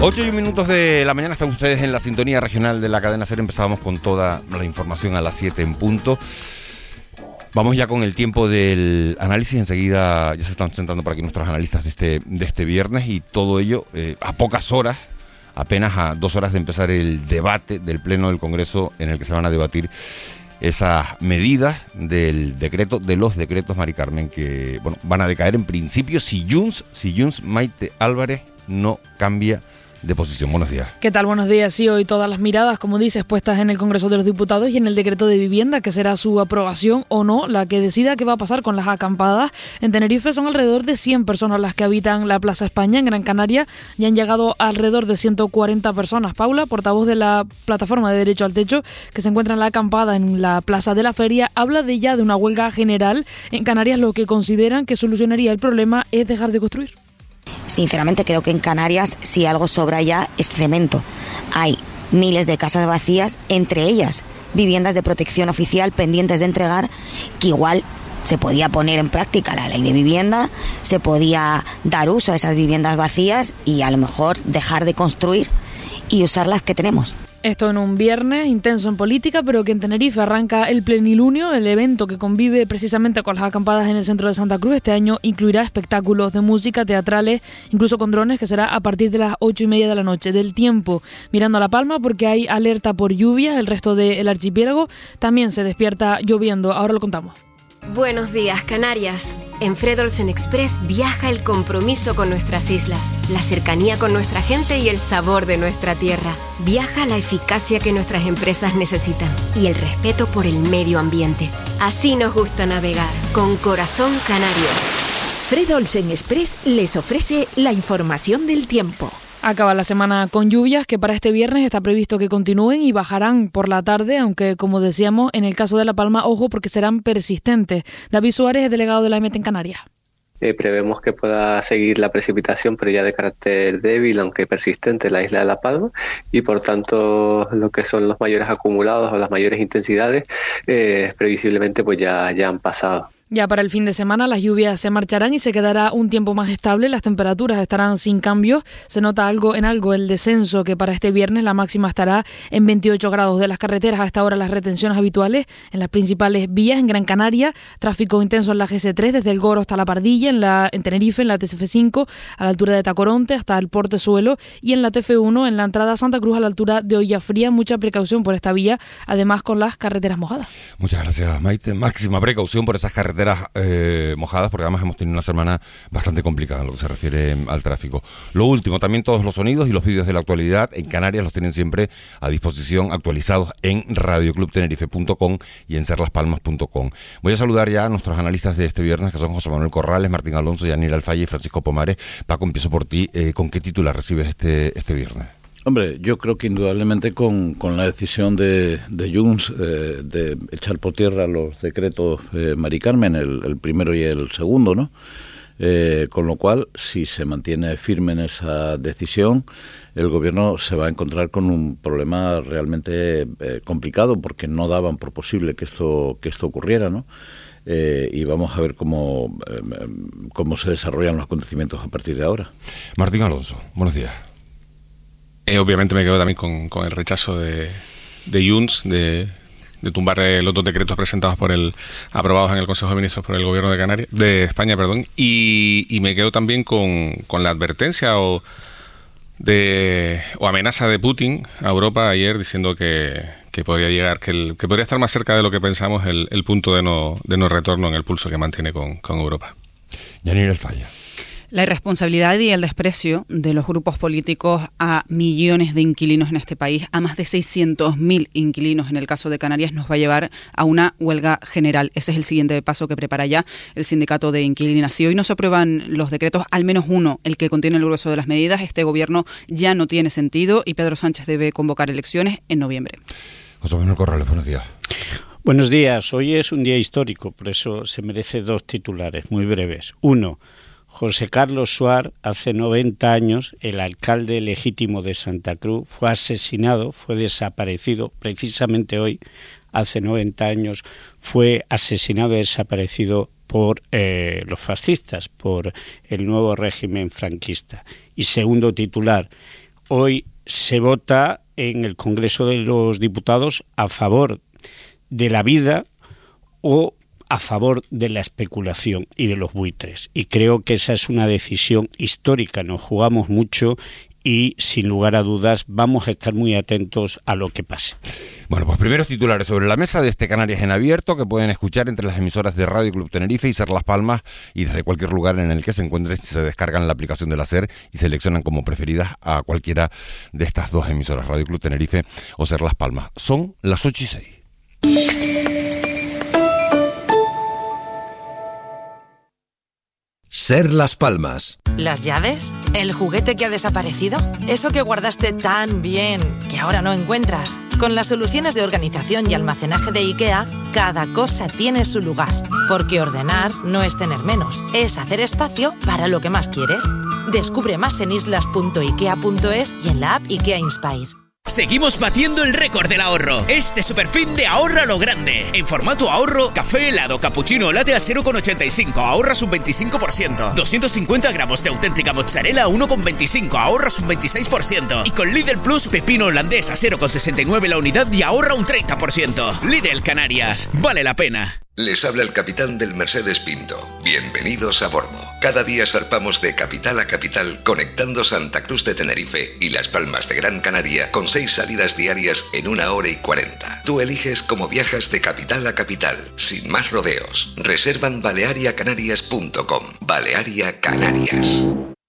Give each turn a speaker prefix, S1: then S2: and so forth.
S1: 8:01 de la mañana, están ustedes en la sintonía regional de la cadena SER. Empezábamos con toda la información a las 7 en punto. Vamos ya con el tiempo del análisis. Enseguida ya se están sentando por aquí nuestros analistas de este viernes, y todo ello a pocas horas, apenas a 2 horas de empezar el debate del Pleno del Congreso, en el que se van a debatir esas medidas del decreto, de los decretos, Mari Carmen, que van a decaer en principio si Junts Maite Álvarez no cambia de posición. Buenos días.
S2: ¿Qué tal? Buenos días. Sí, hoy todas las miradas, como dices, puestas en el Congreso de los Diputados y en el decreto de vivienda, que será su aprobación o no la que decida qué va a pasar con las acampadas. En Tenerife son alrededor de 100 personas las que habitan la Plaza España. En Gran Canaria ya han llegado alrededor de 140 personas. Paula, portavoz de la Plataforma de Derecho al Techo, que se encuentra en la acampada en la Plaza de la Feria, habla de una huelga general. En Canarias lo que consideran que solucionaría el problema es dejar de construir.
S3: Sinceramente creo que en Canarias si algo sobra ya es cemento. Hay miles de casas vacías, entre ellas viviendas de protección oficial pendientes de entregar, que igual se podía poner en práctica la ley de vivienda, se podía dar uso a esas viviendas vacías y a lo mejor dejar de construir y usar las que tenemos.
S2: Esto en un viernes intenso en política, pero que en Tenerife arranca el Plenilunio, el evento que convive precisamente con las acampadas en el centro de Santa Cruz. Este año incluirá espectáculos de música, teatrales, incluso con drones, que será a partir de las 8:30 de la noche. Del tiempo, mirando a La Palma, porque hay alerta por lluvia. El resto del archipiélago también se despierta lloviendo. Ahora lo contamos.
S4: Buenos días, Canarias. En Fred Olsen Express viaja el compromiso con nuestras islas, la cercanía con nuestra gente y el sabor de nuestra tierra. Viaja la eficacia que nuestras empresas necesitan y el respeto por el medio ambiente. Así nos gusta navegar, con corazón canario.
S5: Fred Olsen Express les ofrece la información del tiempo.
S2: Acaba la semana con lluvias que para este viernes está previsto que continúen y bajarán por la tarde, aunque, como decíamos, en el caso de La Palma, ojo, porque serán persistentes. David Suárez es delegado de la EMET en Canarias.
S6: Prevemos que pueda seguir la precipitación, pero ya de carácter débil, aunque persistente, en la isla de La Palma, y por tanto lo que son los mayores acumulados o las mayores intensidades previsiblemente pues ya han pasado.
S2: Ya para el fin de semana las lluvias se marcharán y se quedará un tiempo más estable. Las temperaturas estarán sin cambios. Se nota algo el descenso, que para este viernes la máxima estará en 28 grados. De las carreteras hasta ahora las retenciones habituales en las principales vías. En Gran Canaria, tráfico intenso en la GC3 desde el Goro hasta la Pardilla, en Tenerife, en la TCF5 a la altura de Tacoronte hasta el Portezuelo, y en la TF1 en la entrada a Santa Cruz a la altura de Ollafría. Mucha precaución por esta vía, además con las carreteras mojadas.
S1: Muchas gracias, Maite. Máxima precaución por esas carreteras mojadas, porque además hemos tenido una semana bastante complicada en lo que se refiere al tráfico. Lo último, también todos los sonidos y los vídeos de la actualidad en Canarias los tienen siempre a disposición, actualizados en radioclubtenerife.com y en serlaspalmas.com. Voy a saludar ya a nuestros analistas de este viernes, que son José Manuel Corrales, Martín Alonso, Yanira Alfaya y Francisco Pomares. Paco, empiezo por ti. ¿Con qué titular recibes este viernes?
S7: Hombre, yo creo que indudablemente con la decisión de Junts de echar por tierra los decretos Mari Carmen, el primero y el segundo, ¿no? Con lo cual, si se mantiene firme en esa decisión, el gobierno se va a encontrar con un problema realmente complicado, porque no daban por posible que esto ocurriera, ¿no? Y vamos a ver cómo se desarrollan los acontecimientos a partir de ahora.
S1: Martín Alonso, buenos días.
S8: Obviamente me quedo también con el rechazo de Junts de tumbar los dos decretos presentados aprobados en el Consejo de Ministros por el Gobierno de España, y me quedo también con la advertencia o amenaza de Putin a Europa ayer, diciendo que podría llegar, que podría estar más cerca de lo que pensamos el punto de no retorno en el pulso que mantiene con Europa.
S1: Yanira Alfaya.
S9: La irresponsabilidad y el desprecio de los grupos políticos a millones de inquilinos en este país, a más de 600.000 inquilinos en el caso de Canarias, nos va a llevar a una huelga general. Ese es el siguiente paso que prepara ya el sindicato de inquilinas. Si hoy no se aprueban los decretos, al menos uno, el que contiene el grueso de las medidas, este gobierno ya no tiene sentido y Pedro Sánchez debe convocar elecciones en noviembre.
S1: José Manuel Corrales, buenos días.
S10: Buenos días. Hoy es un día histórico, por eso se merece 2 titulares muy breves. 1. José Carlos Suar, hace 90 años, el alcalde legítimo de Santa Cruz, fue asesinado, fue desaparecido. Precisamente hoy, hace 90 años, fue asesinado y desaparecido por los fascistas, por el nuevo régimen franquista. Y segundo titular, Hoy se vota en el Congreso de los Diputados a favor de la vida o a favor de la especulación y de los buitres. Y creo que esa es una decisión histórica. Nos jugamos mucho y, sin lugar a dudas, vamos a estar muy atentos a lo que pase.
S1: Bueno, pues primeros titulares sobre la mesa de este Canarias en Abierto, que pueden escuchar entre las emisoras de Radio Club Tenerife y Ser Las Palmas, y desde cualquier lugar en el que se encuentren, si se descargan la aplicación de la SER y seleccionan como preferidas a cualquiera de estas dos emisoras, Radio Club Tenerife o Ser Las Palmas. Son las 8:06.
S11: Ser Las Palmas.
S12: ¿Las llaves? ¿El juguete que ha desaparecido? ¿Eso que guardaste tan bien que ahora no encuentras? Con las soluciones de organización y almacenaje de IKEA, cada cosa tiene su lugar. Porque ordenar no es tener menos, es hacer espacio para lo que más quieres. Descubre más en islas.ikea.es y en la app IKEA Inspire.
S13: Seguimos batiendo el récord del ahorro. Este superfin de ahorra lo grande. En formato ahorro, café, helado, cappuccino o latte a 0,85, ahorras un 25%. 250 gramos de auténtica mozzarella a 1,25, ahorras un 26%. Y con Lidl Plus, pepino holandés a 0,69 la unidad y ahorra un 30%. Lidl Canarias, vale la pena.
S11: Les habla el capitán del Mercedes Pinto. Bienvenidos a bordo. Cada día zarpamos de capital a capital, conectando Santa Cruz de Tenerife y Las Palmas de Gran Canaria con 6 salidas diarias en 1 hora y 40. Tú eliges cómo viajas de capital a capital, sin más rodeos. Reserva en baleariacanarias.com. Balearia Canarias.